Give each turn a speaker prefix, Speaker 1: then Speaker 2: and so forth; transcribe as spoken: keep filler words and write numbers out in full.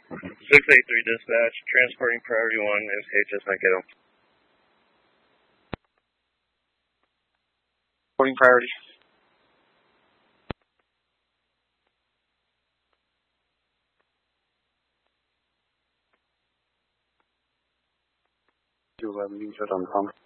Speaker 1: six eight three dispatch, transporting priority one, S K H S Mankato. Reporting priority. two eleven, you said on pump.